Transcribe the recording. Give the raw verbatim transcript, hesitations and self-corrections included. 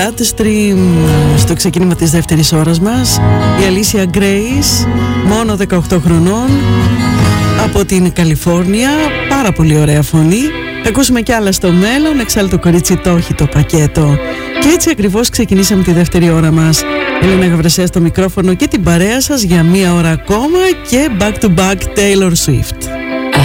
Bloodstream στο ξεκίνημα της δεύτερης ώρας μας. Η Alicia Grace, μόνο δεκαοκτώ χρονών, από την Καλιφόρνια. Πάρα πολύ ωραία φωνή. Θα ακούσουμε κι άλλα στο μέλλον. Εξάλλου το κορίτσι το έχει το πακέτο. Και έτσι ακριβώς ξεκινήσαμε τη δεύτερη ώρα μας. Έλενα Γαβρεσέα στο μικρόφωνο και την παρέα σας για μία ώρα ακόμα και back to back Taylor Swift.